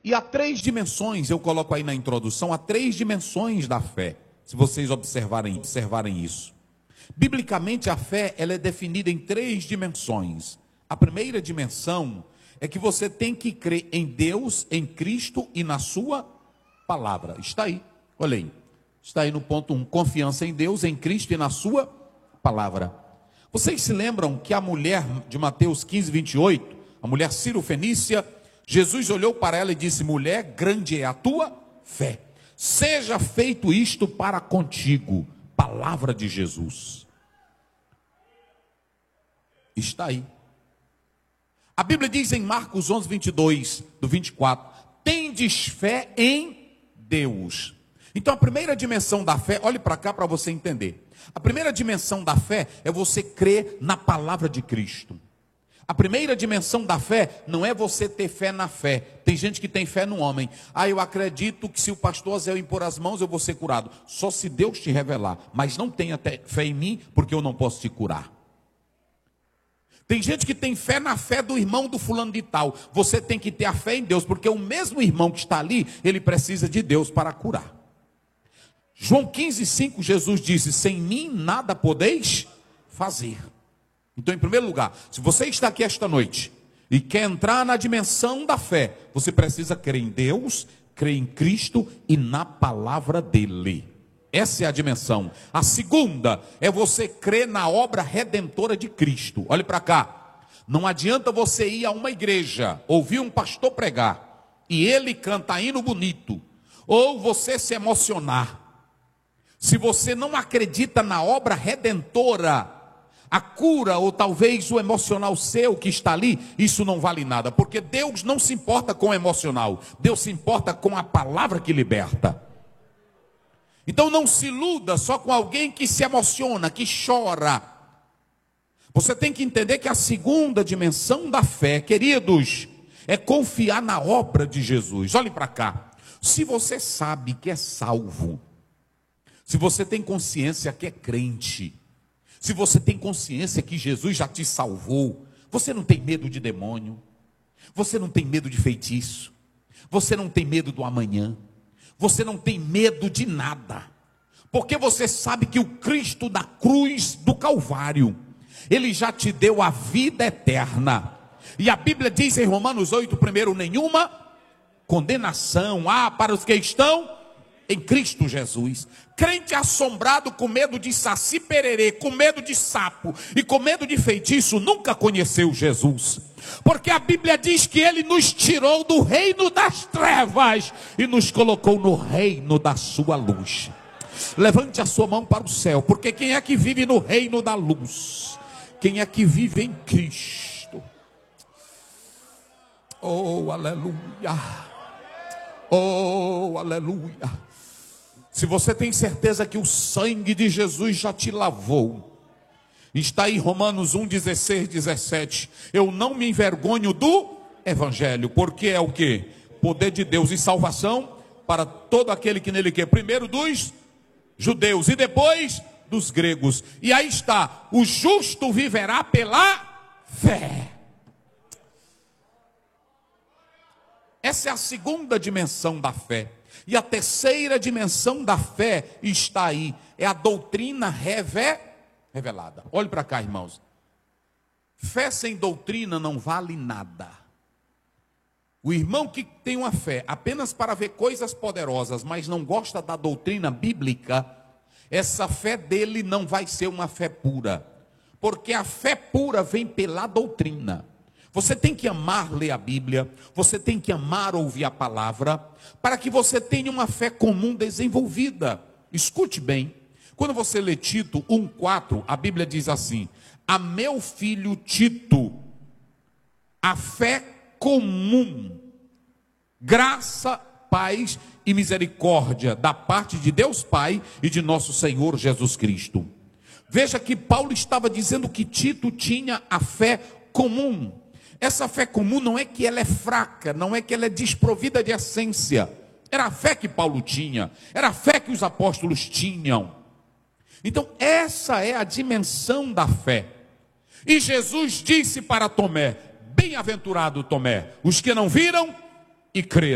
E há três dimensões, eu coloco aí na introdução, há três dimensões da fé, se vocês observarem isso. Biblicamente, a fé ela é definida em três dimensões. A primeira dimensão é que você tem que crer em Deus, em Cristo e na sua palavra. Está aí, olha aí. Está aí no ponto 1, confiança em Deus, em Cristo e na sua palavra. Vocês se lembram que a mulher de Mateus 15, 28, a mulher Ciro-fenícia, Jesus olhou para ela e disse: mulher, grande é a tua fé. Seja feito isto para contigo. Palavra de Jesus. Está aí. A Bíblia diz em Marcos 11, 22, do 24, tendes fé em Deus. Então a primeira dimensão da fé, olhe para cá para você entender. A primeira dimensão da fé é você crer na palavra de Cristo. A primeira dimensão da fé não é você ter fé na fé. Tem gente que tem fé no homem. Eu acredito que se o pastor Zé impor as mãos eu vou ser curado. Só se Deus te revelar. Mas não tenha fé em mim, porque eu não posso te curar. Tem gente que tem fé na fé do irmão do fulano de tal. Você tem que ter a fé em Deus, porque o mesmo irmão que está ali, ele precisa de Deus para curar. João 15, 5, Jesus disse: sem mim nada podeis fazer. Então, em primeiro lugar, se você está aqui esta noite e quer entrar na dimensão da fé, você precisa crer em Deus, crer em Cristo e na palavra dele. Essa é a dimensão. A segunda é você crer na obra redentora de Cristo. Olhe para cá. Não adianta você ir a uma igreja, ouvir um pastor pregar e ele canta hino bonito, ou você se emocionar. Se você não acredita na obra redentora, a cura ou talvez o emocional seu que está ali, isso não vale nada, porque Deus não se importa com o emocional, Deus se importa com a palavra que liberta. Então não se iluda só com alguém que se emociona, que chora. Você tem que entender que a segunda dimensão da fé, queridos, é confiar na obra de Jesus. Olhe para cá. Se você sabe que é salvo, se você tem consciência que é crente, se você tem consciência que Jesus já te salvou, você não tem medo de demônio, você não tem medo de feitiço, você não tem medo do amanhã, você não tem medo de nada, porque você sabe que o Cristo da cruz do Calvário, ele já te deu a vida eterna. E a Bíblia diz em Romanos 8, primeiro, nenhuma condenação há para os que estão em Cristo Jesus. Crente assombrado com medo de saci pererê, com medo de sapo e com medo de feitiço, nunca conheceu Jesus. Porque a Bíblia diz que ele nos tirou do reino das trevas e nos colocou no reino da sua luz. Levante a sua mão para o céu, porque quem é que vive no reino da luz? Quem é que vive em Cristo? Oh, aleluia! Oh, aleluia! Se você tem certeza que o sangue de Jesus já te lavou, está aí Romanos 1, 16, 17. Eu não me envergonho do evangelho, porque é o que? Poder de Deus e salvação para todo aquele que nele quer. Primeiro dos judeus e depois dos gregos. E aí está, o justo viverá pela fé. Essa é a segunda dimensão da fé. E a terceira dimensão da fé está aí, é a doutrina revelada. Olhe para cá, irmãos. Fé sem doutrina não vale nada. O irmão que tem uma fé apenas para ver coisas poderosas, mas não gosta da doutrina bíblica, essa fé dele não vai ser uma fé pura. Porque a fé pura vem pela doutrina. Você tem que amar ler a Bíblia, você tem que amar ouvir a palavra, para que você tenha uma fé comum desenvolvida. Escute bem, quando você lê Tito 1,4, a Bíblia diz assim: a meu filho Tito, a fé comum, graça, paz e misericórdia da parte de Deus Pai e de nosso Senhor Jesus Cristo. Veja que Paulo estava dizendo que Tito tinha a fé comum. Essa fé comum não é que ela é fraca, não é que ela é desprovida de essência. Era a fé que Paulo tinha, era a fé que os apóstolos tinham. Então essa é a dimensão da fé. E Jesus disse para Tomé: bem-aventurado Tomé, os que não viram e creram.